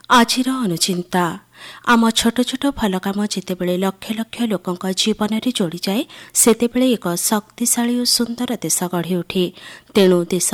ଆଜିର ଅନୁଚିନ୍ତା ଆମ ଛୋଟ ଛୋଟ ଭଲ କାମ ଯେତେବେଳେ ଲକ୍ଷ ଲକ୍ଷ ଲୋକଙ୍କ ଜୀବନରେ ଯୋଡ଼ିଯାଏ ସେତେବେଳେ ଏକ ଶକ୍ତିଶାଳୀ ଓ ସୁନ୍ଦର ଦେଶ ଗଢ଼ି ଉଠେ। ତେଣୁ ଦେଶ